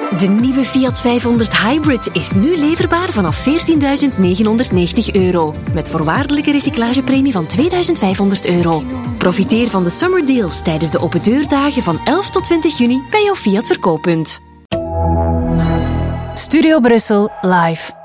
De nieuwe Fiat 500 Hybrid is nu leverbaar vanaf €14.990. Met voorwaardelijke recyclagepremie van €2.500. Profiteer van de summer deals tijdens de opendeurdagen van 11 tot 20 juni bij jouw Fiat verkooppunt. Studio Brussel live.